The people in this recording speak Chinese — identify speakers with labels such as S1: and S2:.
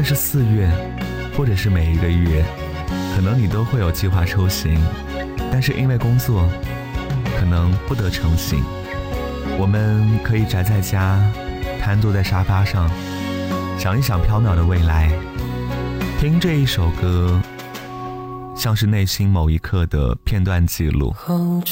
S1: 论是4月或者是每一个月，可能你都会有计划出行，但是因为工作可能不得成行。我们可以宅在家，瘫坐在沙发上，想一想缥缈的未来，听这一首歌，像是内心某一刻的片段记录。